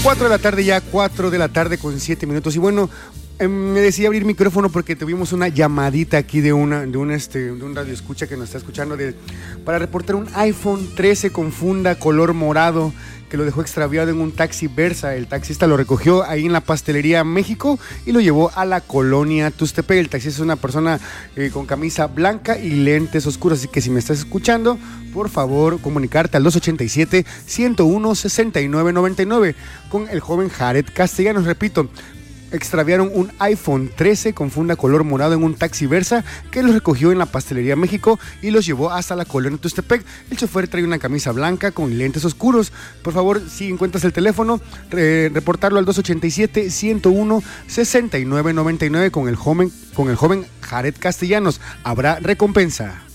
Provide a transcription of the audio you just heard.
4 de la tarde ya, 4 de la tarde con 7 minutos. Y bueno, me decidí abrir micrófono porque tuvimos una llamadita aquí de un radio escucha que nos está escuchando para reportar un iPhone 13 con funda color morado que lo dejó extraviado en un taxi Versa. El taxista lo recogió ahí en la Pastelería México y lo llevó a la colonia Tuxtepec. El taxista es una persona con camisa blanca y lentes oscuros, así que si me estás escuchando, por favor comunicarte al 287-101-6999 con el joven Jared Castellanos. Repito, extraviaron un iPhone 13 con funda color morado en un taxi Versa que los recogió en la Pastelería México y los llevó hasta la colonia Tuxtepec. El chofer trae una camisa blanca con lentes oscuros. Por favor, si encuentras el teléfono, reportarlo al 287-101-6999 con el joven Jared Castellanos. Habrá recompensa.